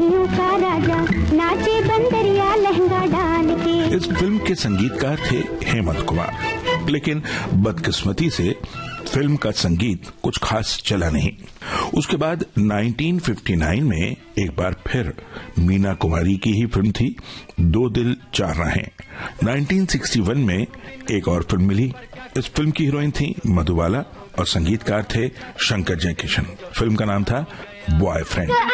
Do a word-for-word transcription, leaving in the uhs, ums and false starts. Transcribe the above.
सिपाहियों का राजा नाचे बंदरिया लहंगा डाल के। इस फिल्म के संगीतकार थे हेमंत कुमार, लेकिन बदकिस्मती से फिल्म का संगीत कुछ खास चला नहीं। उसके बाद उन्नीस सौ उनसठ में एक बार फिर मीना कुमारी की ही फिल्म थी दो दिल चार राहें। उन्नीस सौ इकसठ में एक और फिल्म मिली। इस फिल्म की हीरोइन थी मधुबाला और संगीतकार थे शंकर जयकिशन। फिल्म का नाम था बॉयफ्रेंड।